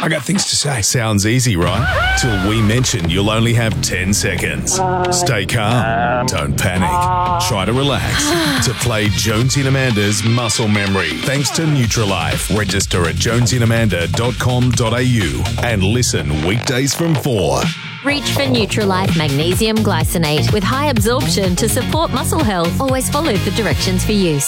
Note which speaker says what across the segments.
Speaker 1: I got things to say.
Speaker 2: Sounds easy, right? Till we mention you'll only have 10 seconds. Stay calm. Don't panic. Try to relax. To play Jonesy and Amanda's Muscle Memory. Thanks to Nutrilife. Register at jonesyandamanda.com.au and listen weekdays from 4.
Speaker 3: Reach for Nutrilife Magnesium Glycinate with high absorption to support muscle health. Always follow the directions for use.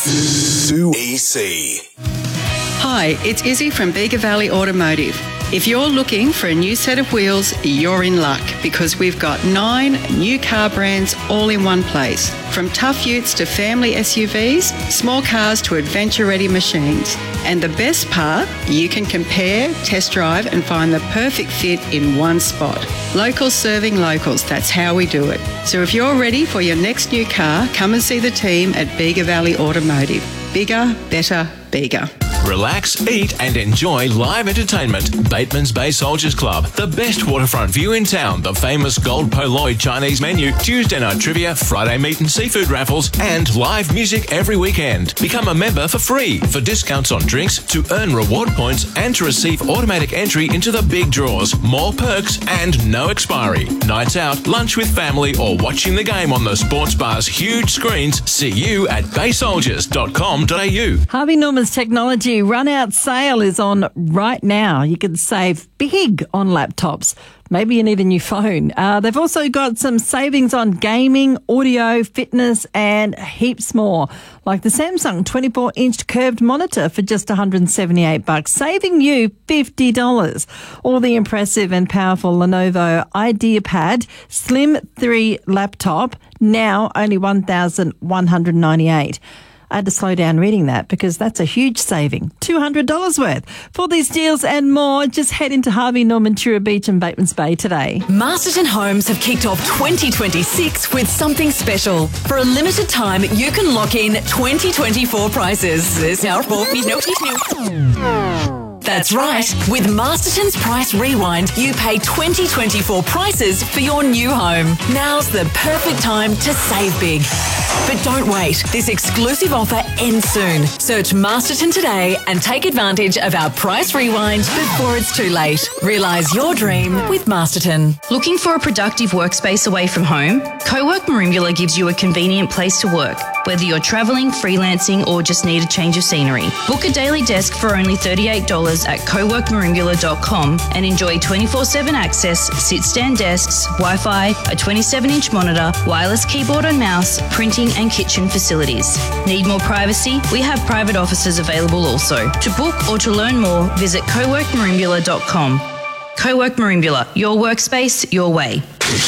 Speaker 2: 2EC.
Speaker 4: Hi, it's Izzy from Bega Valley Automotive. If you're looking for a new set of wheels, you're in luck because we've got 9 new car brands all in one place. From tough utes to family SUVs, small cars to adventure-ready machines. And the best part, you can compare, test drive and find the perfect fit in one spot. Locals serving locals, that's how we do it. So if you're ready for your next new car, come and see the team at Bega Valley Automotive. Bigger, better, bigger.
Speaker 5: Relax, eat and enjoy live entertainment. Bateman's Bay Soldiers Club, the best waterfront view in town, the famous Gold Poloid Chinese menu, Tuesday night trivia, Friday meat and seafood raffles, and live music every weekend. Become a member for free for discounts on drinks, to earn reward points and to receive automatic entry into the big draws, more perks and no expiry. Nights out, lunch with family or watching the game on the sports bar's huge screens. See you at baysoldiers.com.au.
Speaker 6: Harvey Norman's technology run-out sale is on right now. You can save big on laptops. Maybe you need a new phone. They've also got some savings on gaming, audio, fitness, and heaps more. Like the Samsung 24-inch curved monitor for just $178, saving you $50. Or the impressive and powerful Lenovo IdeaPad Slim 3 laptop, now only $1,198. I had to slow down reading that because that's a huge saving. $200 worth. For these deals and more, just head into Harvey Norman, Tura Beach and Batemans Bay today.
Speaker 7: Masterton Homes have kicked off 2026 with something special. For a limited time, you can lock in 2024 prices. That's right. With Masterton's Price Rewind, you pay 2024 prices for your new home. Now's the perfect time to save big. But don't wait. This exclusive offer ends soon. Search Masterton today and take advantage of our Price Rewind before it's too late. Realise your dream with Masterton.
Speaker 8: Looking for a productive workspace away from home? CoWork Merimbula gives you a convenient place to work, whether you're travelling, freelancing or just need a change of scenery. Book a daily desk for only $38 at coworkmerimbula.com and enjoy 24/7 access, sit-stand desks, Wi-Fi, a 27-inch monitor, wireless keyboard and mouse, printing and kitchen facilities. Need more privacy? We have private offices available also. To book or to learn more, visit coworkmerimbula.com. CoWork Merimbula, your workspace, your way.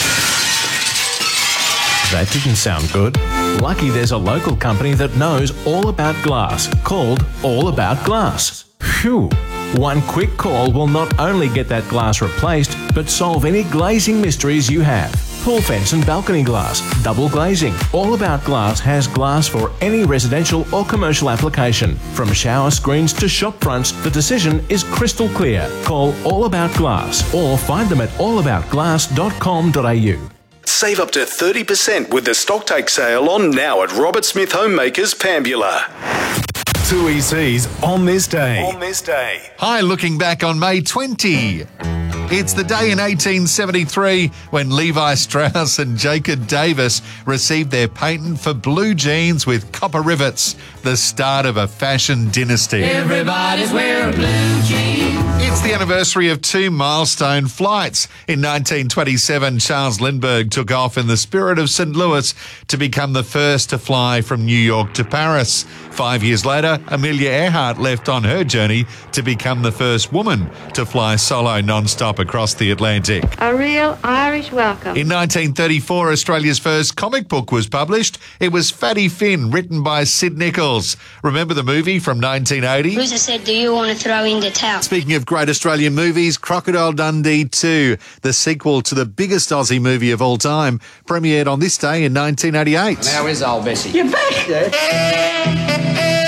Speaker 5: That didn't sound good. Lucky there's a local company that knows all about glass, called All About Glass. Phew. One quick call will not only get that glass replaced, but solve any glazing mysteries you have. Pool fence and balcony glass, double glazing. All About Glass has glass for any residential or commercial application. From shower screens to shop fronts, the decision is crystal clear. Call All About Glass or find them at allaboutglass.com.au.
Speaker 2: Save up to 30% with the stocktake sale on now at Robert Smith Homemakers, Pambula. 2EC's On This Day. On This Day.
Speaker 9: Hi, looking back on May 20. It's the day in 1873 when Levi Strauss and Jacob Davis received their patent for blue jeans with copper rivets, the start of a fashion dynasty.
Speaker 10: Everybody's wearing blue jeans.
Speaker 9: It's the anniversary of 2 milestone flights. In 1927, Charles Lindbergh took off in the Spirit of St. Louis to become the first to fly from New York to Paris. 5 years later, Amelia Earhart left on her journey to become the first woman to fly solo non-stop across the Atlantic.
Speaker 11: A real Irish welcome.
Speaker 9: In 1934, Australia's first comic book was published. It was Fatty Finn, written by Sid Nichols. Remember the movie from 1980?
Speaker 11: Bruiser said, do you want to throw in the towel?
Speaker 9: Speaking of great Australian movies, Crocodile Dundee 2, the sequel to the biggest Aussie movie of all time, premiered on this day in 1988.
Speaker 10: How is old Bessie?
Speaker 11: You're back.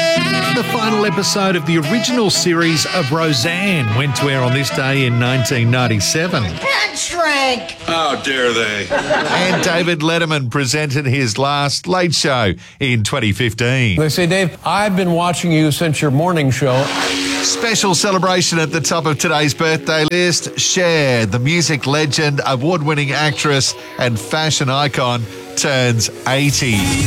Speaker 9: The final episode of the original series of Roseanne went to air on this day in 1997.
Speaker 10: Shrink.
Speaker 9: How dare they? And David Letterman presented his last Late Show in 2015.
Speaker 1: They say, Dave, I've been watching you since your morning show.
Speaker 9: Special celebration at the top of today's birthday list. Cher, the music legend, award-winning actress and fashion icon, turns 80.